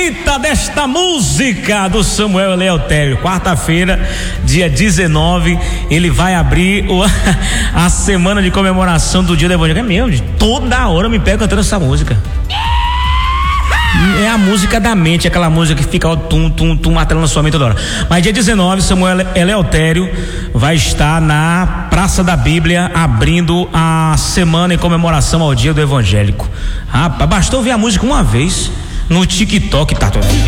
bonita desta música do Samuel Eleutério. Quarta-feira, dia 19, ele vai abrir a semana de comemoração do Dia do Evangelho. É mesmo, toda hora eu me pego cantando essa música. É a música da mente, aquela música que fica martelando na sua mente toda hora. Mas dia 19, Samuel Eleutério vai estar na Praça da Bíblia abrindo a semana em comemoração ao Dia do Evangélico. Rapaz, bastou ouvir a música uma vez no TikTok, tá?